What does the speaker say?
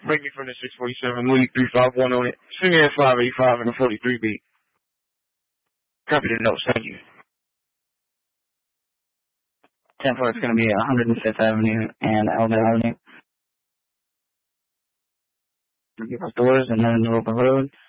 Bring me from the 647, Louis 351 on it. Send me at 585 and a 43 beat. Copy the notes, thank you. 10-4, it's going to be 105th Avenue and Elder Avenue. Give us doors and then the open road.